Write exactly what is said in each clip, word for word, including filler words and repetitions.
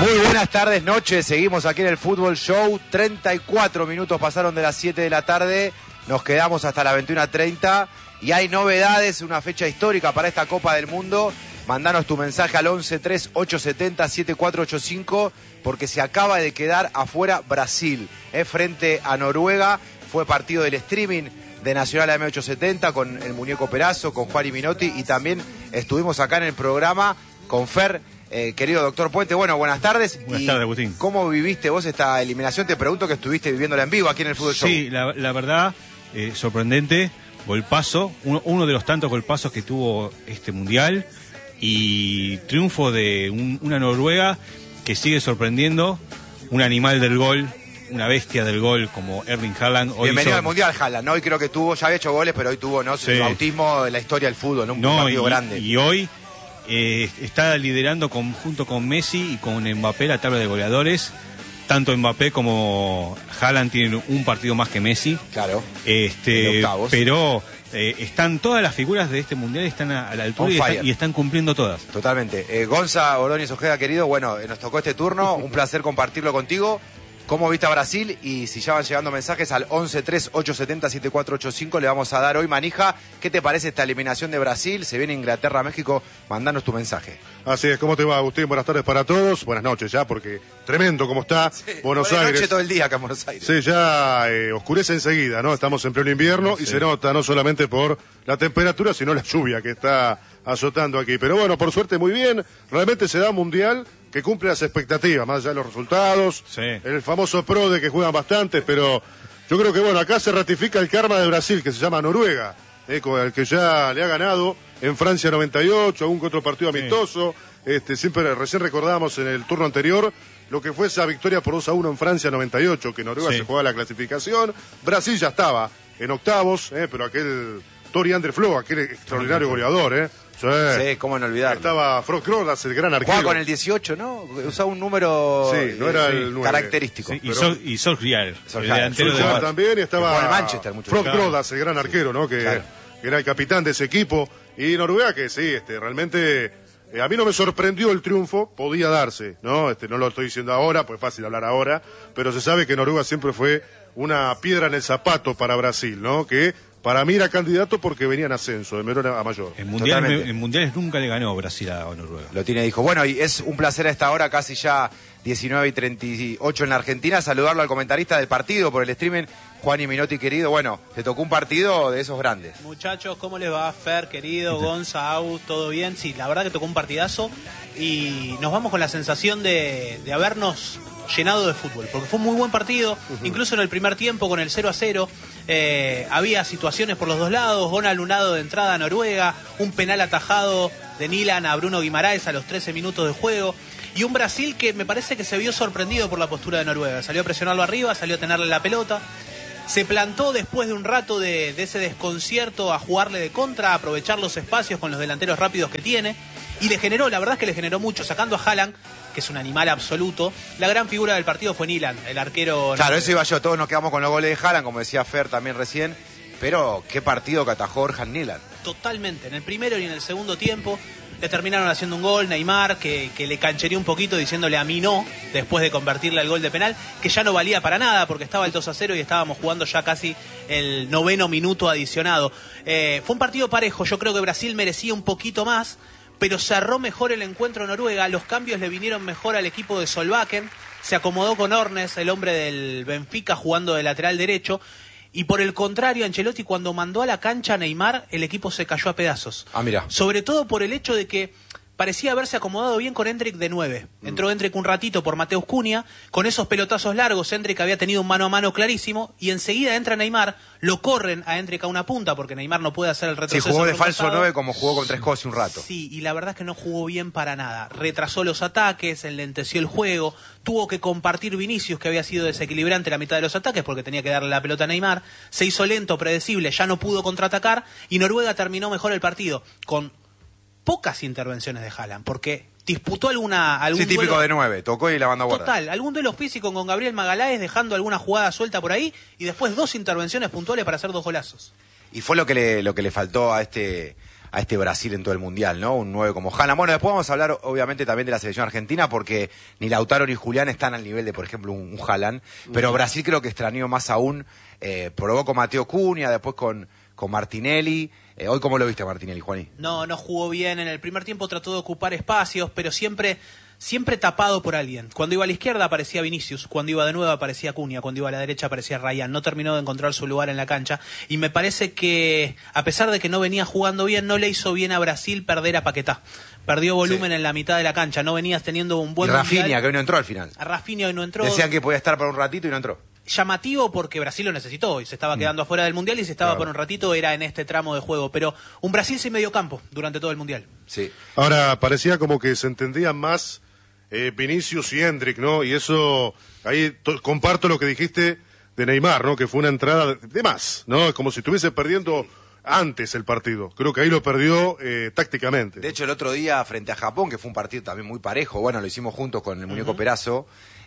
Muy buenas tardes, noches. Seguimos aquí en el Fútbol Show. treinta y cuatro minutos pasaron de las siete de la tarde. Nos quedamos hasta las veintiuna treinta. Y hay novedades, una fecha histórica para esta Copa del Mundo. Mandanos tu mensaje al once tres ocho siete cero siete cuatro ocho cinco porque se acaba de quedar afuera Brasil. Eh, frente a Noruega. Fue partido del streaming de Nacional A M ochocientos setenta con el muñeco Perazo, con Juan y Minotti. Y también estuvimos acá en el programa con Fer. Eh, querido doctor Puente, bueno, buenas tardes. Buenas y tardes, Agustín. ¿Cómo viviste vos esta eliminación? Te pregunto que estuviste viviéndola en vivo aquí en el Fútbol Show. Sí, la, la verdad, eh, sorprendente, golpazo, uno, uno de los tantos golpazos que tuvo este Mundial y triunfo de un, una Noruega que sigue sorprendiendo, un animal del gol, una bestia del gol como Erling Haaland. Hoy Bienvenido hizo... al Mundial, Haaland, ¿no? Hoy creo que tuvo, ya había hecho goles, pero hoy tuvo, ¿no? Su Sí. bautismo de la historia del fútbol, ¿no? Un no, partido y, grande. Y hoy eh, está liderando con, junto con Messi y con Mbappé la tabla de goleadores. Tanto Mbappé como Haaland tienen un partido más que Messi. Claro. Este, pero eh, están todas las figuras de este mundial están a, a la altura y están, y están cumpliendo todas. Totalmente. Eh, Gonza Ordóñez Ojeda, querido, bueno, eh, nos tocó este turno, un placer compartirlo contigo. ¿Cómo viste a Brasil? Y si ya van llegando mensajes al once tres ocho siete cero siete cuatro ocho cinco, le vamos a dar hoy manija. ¿Qué te parece esta eliminación de Brasil? Se viene Inglaterra, México, mandanos tu mensaje. Así es, ¿cómo te va, Agustín? Buenas tardes para todos. Buenas noches ya, porque tremendo como está sí, Buenos buenas Aires. Noche todo el día acá en Buenos Aires. Sí, ya eh, oscurece enseguida, ¿no? Estamos en pleno invierno sí. y se nota no solamente por la temperatura, sino la lluvia que está azotando aquí. Pero bueno, por suerte muy bien. Realmente se da un mundial que cumple las expectativas, más allá de los resultados. Sí. El famoso pro de que juegan bastante, pero yo creo que bueno, acá se ratifica el karma de Brasil, que se llama Noruega, eh, con el que ya le ha ganado en Francia noventa y ocho, algún que otro partido amistoso. Sí. Este, siempre recién recordamos en el turno anterior lo que fue esa victoria por dos a uno en Francia noventa y ocho, que Noruega sí. se jugaba la clasificación. Brasil ya estaba en octavos, eh, pero aquel Tori Andre Flo, aquel extraordinario goleador, eh. Sí. sí, cómo no olvidar. Estaba Frog Rodas, el gran arquero. Jugaba con el dieciocho, ¿no? Usaba un número sí, no era sí, el nueve. Característico. Sí, y, Sol, y Solskjaer, el delantero de también, y estaba el Manchester, Frog Rodas, el gran arquero, ¿no? Que, claro. que era el capitán de ese equipo. Y Noruega, que sí, este, realmente eh, a mí no me sorprendió el triunfo, podía darse, ¿no? Este, no lo estoy diciendo ahora, pues es fácil hablar ahora, pero se sabe que Noruega siempre fue una piedra en el zapato para Brasil, ¿no? Que para mí era candidato porque venía en ascenso, de menor a mayor. En mundiales, en mundiales nunca le ganó Brasil a Noruega. Lo tiene, dijo. Bueno, y es un placer a esta hora, casi ya diecinueve y treinta y ocho en la Argentina, saludarlo al comentarista del partido por el streaming, Juan y Minotti, querido. Bueno, te tocó un partido de esos grandes. Muchachos, ¿cómo les va? Fer, querido, Gonza, Au, ¿todo bien? Sí, la verdad que tocó un partidazo y nos vamos con la sensación de, de habernos llenado de fútbol, porque fue un muy buen partido, uh-huh. incluso en el primer tiempo con el cero a cero, eh, había situaciones por los dos lados, gol anulado de entrada a Noruega, un penal atajado de Nilan a Bruno Guimaraes a los trece minutos de juego, y un Brasil que me parece que se vio sorprendido por la postura de Noruega, salió a presionarlo arriba, salió a tenerle la pelota, se plantó después de un rato de, de ese desconcierto a jugarle de contra, a aprovechar los espacios con los delanteros rápidos que tiene, y le generó, la verdad es que le generó mucho, sacando a Haaland, que es un animal absoluto. La gran figura del partido fue Nilan, el arquero. Claro, eso iba yo, todos nos quedamos con los goles de Haaland, como decía Fer también recién, pero qué partido que atajó Orhan Nilan. Totalmente, en el primero y en el segundo tiempo le terminaron haciendo un gol, Neymar, que, que le canchereó un poquito diciéndole a mí no, después de convertirle al gol de penal, que ya no valía para nada porque estaba el dos a cero y estábamos jugando ya casi el noveno minuto adicionado. Eh, fue un partido parejo, yo creo que Brasil merecía un poquito más, pero cerró mejor el encuentro Noruega, los cambios le vinieron mejor al equipo de Solbakken, se acomodó con Ornes, el hombre del Benfica, jugando de lateral derecho, y por el contrario, Ancelotti cuando mandó a la cancha a Neymar, el equipo se cayó a pedazos. Ah, mira. Sobre todo por el hecho de que parecía haberse acomodado bien con Endrick de nueve. Entró Endrick un ratito por Mateus Cunha, con esos pelotazos largos, Endrick había tenido un mano a mano clarísimo, y enseguida entra Neymar, lo corren a Endrick a una punta, porque Neymar no puede hacer el retroceso. Sí, jugó de falso nueve como jugó con Tres Cosas un rato. Sí, y la verdad es que no jugó bien para nada. Retrasó los ataques, enlenteció el juego, tuvo que compartir Vinicius, que había sido desequilibrante la mitad de los ataques, porque tenía que darle la pelota a Neymar, se hizo lento, predecible, ya no pudo contraatacar, y Noruega terminó mejor el partido, con pocas intervenciones de Haaland, porque disputó alguna... Algún sí, típico duelo, de nueve, tocó y la mandó a guardar. Total, algún duelo físico con Gabriel Magaláes, dejando alguna jugada suelta por ahí, y después dos intervenciones puntuales para hacer dos golazos. Y fue lo que le, lo que le faltó a este... a este Brasil en todo el Mundial, ¿no? Un nueve como Haaland. Bueno, después vamos a hablar obviamente también de la selección argentina, porque ni Lautaro ni Julián están al nivel de, por ejemplo, un, un Haaland, pero Brasil creo que extrañó más aún, eh, probó con Mateo Cunha, después con, con Martinelli. Eh, hoy, ¿cómo lo viste, Martinelli, Juaní? No, no jugó bien. En el primer tiempo trató de ocupar espacios, pero siempre, siempre tapado por alguien. Cuando iba a la izquierda aparecía Vinicius, cuando iba de nuevo aparecía Cunha, cuando iba a la derecha aparecía Ryan. No terminó de encontrar su lugar en la cancha. Y me parece que, a pesar de que no venía jugando bien, no le hizo bien a Brasil perder a Paquetá. Perdió volumen sí. en la mitad de la cancha. No venías teniendo un buen y Rafinha, mundial. que hoy no entró al final. A Rafinha hoy no entró. Decían que podía estar por un ratito y no entró. Llamativo porque Brasil lo necesitó y se estaba quedando afuera del Mundial y se estaba claro. por un ratito, era en este tramo de juego, pero un Brasil sin medio campo durante todo el Mundial. Sí. Ahora, parecía como que se entendían más eh, Vinicius y Endrick, ¿no? Y eso, ahí comparto lo que dijiste de Neymar, ¿no? Que fue una entrada de, de más, ¿no? Es como si estuviese perdiendo antes el partido. Creo que ahí lo perdió eh, tácticamente. De hecho, el otro día frente a Japón, que fue un partido también muy parejo, bueno, lo hicimos juntos con el muñeco uh-huh. Perazo,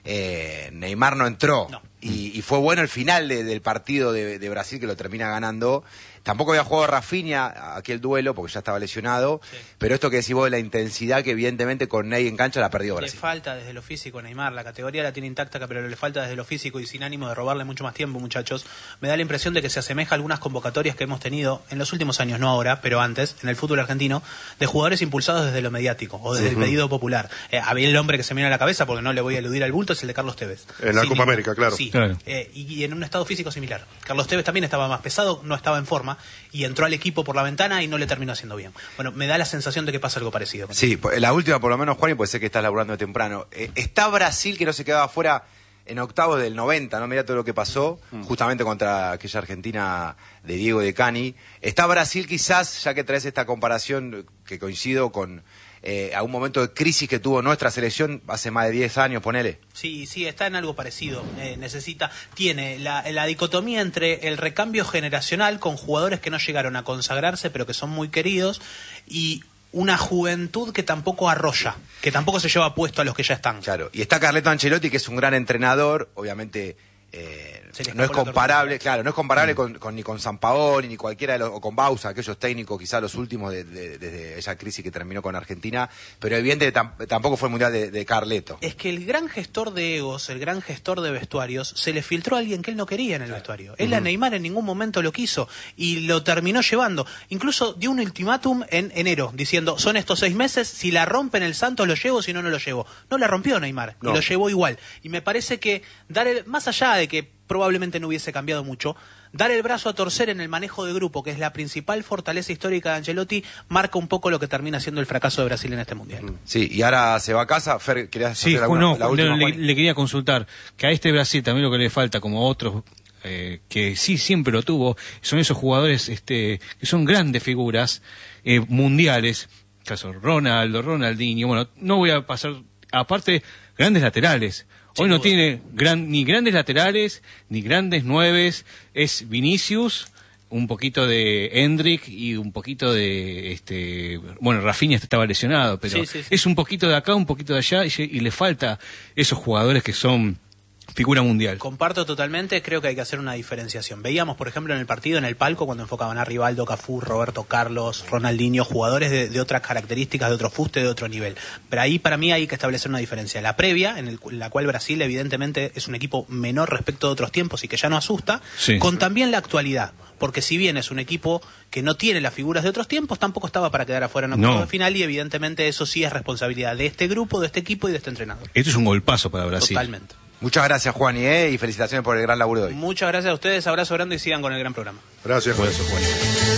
eh, Neymar no entró. No. Y, y fue bueno el final de, del partido de, de Brasil, que lo termina ganando. Tampoco había jugado Rafinha aquel duelo porque ya estaba lesionado, sí. pero esto que decís vos de la intensidad que evidentemente con Ney en cancha la perdió Brasil. Le falta desde lo físico Neymar, la categoría la tiene intacta, pero le falta desde lo físico y sin ánimo de robarle mucho más tiempo, muchachos. Me da la impresión de que se asemeja a algunas convocatorias que hemos tenido en los últimos años, no ahora, pero antes, en el fútbol argentino, de jugadores impulsados desde lo mediático o desde uh-huh. el pedido popular. Eh, había el hombre que se me viene a la cabeza, porque no le voy a eludir al bulto, es el de Carlos Tevez. En la sin Copa ningún... América, claro. Sí, claro. Eh, y, y en un estado físico similar. Carlos Tevez también estaba más pesado, no estaba en forma, y entró al equipo por la ventana y no le terminó haciendo bien. Bueno, me da la sensación de que pasa algo parecido. Sí, la última por lo menos, Juan, y puede ser que estás laburando temprano. Eh, está Brasil, que no se quedaba fuera en octavos del noventa, ¿no? Mirá todo lo que pasó, mm. justamente contra aquella Argentina de Diego de Cani. Está Brasil quizás, ya que traes esta comparación, que coincido con... Eh, a un momento de crisis que tuvo nuestra selección hace más de diez años, ponele. Sí, sí, está en algo parecido. Eh, necesita, tiene la, la dicotomía entre el recambio generacional con jugadores que no llegaron a consagrarse, pero que son muy queridos, y una juventud que tampoco arrolla, que tampoco se lleva puesto a los que ya están. Claro, y está Carleto Ancelotti, que es un gran entrenador, obviamente... Eh, no es comparable, claro, no es comparable mm. con, con, ni con Sampaoli ni cualquiera de los, o con Bausa, aquellos técnicos quizás los últimos desde de, de, de esa crisis que terminó con Argentina, pero evidentemente tam, tampoco fue el mundial de, de Carleto. Es que el gran gestor de egos, el gran gestor de vestuarios, se le filtró a alguien que él no quería en el vestuario. Él uh-huh. a Neymar en ningún momento lo quiso y lo terminó llevando. Incluso dio un ultimátum en enero diciendo, son estos seis meses, si la rompen el Santos lo llevo, si no, no lo llevo. No la rompió Neymar no. y lo llevó igual. Y me parece que dar el, más allá de que probablemente no hubiese cambiado mucho, dar el brazo a torcer en el manejo de grupo, que es la principal fortaleza histórica de Ancelotti, marca un poco lo que termina siendo el fracaso de Brasil en este Mundial. Sí, y ahora se va a casa. Fer, ¿querías sí, hacer alguna, no, la última, le, le quería consultar que a este Brasil también lo que le falta, como otros eh, que sí siempre lo tuvo, son esos jugadores este, que son grandes figuras eh, mundiales, caso Ronaldo, Ronaldinho, bueno, no voy a pasar, aparte, grandes laterales. Hoy no tiene gran, ni grandes laterales, ni grandes nueves, es Vinicius, un poquito de Endrick y un poquito de, este, bueno, Rafinha estaba lesionado, pero sí, sí, sí. es un poquito de acá, un poquito de allá, y, y le falta esos jugadores que son figura mundial. Comparto totalmente, creo que hay que hacer una diferenciación. Veíamos, por ejemplo, en el partido, en el palco, cuando enfocaban a Rivaldo, Cafú, Roberto Carlos, Ronaldinho, jugadores de, de otras características, de otro fuste, de otro nivel. Pero ahí, para mí, hay que establecer una diferencia. La previa, en, el, en la cual Brasil, evidentemente, es un equipo menor respecto de otros tiempos y que ya no asusta, sí. con también la actualidad. Porque si bien es un equipo que no tiene las figuras de otros tiempos, tampoco estaba para quedar afuera en octavos no. de final, y evidentemente eso sí es responsabilidad de este grupo, de este equipo y de este entrenador. Esto es un golpazo para Brasil. Totalmente. Muchas gracias, Juan, ¿eh? y felicitaciones por el gran laburo de hoy. Muchas gracias a ustedes, abrazo grande y sigan con el gran programa. Gracias, Juan.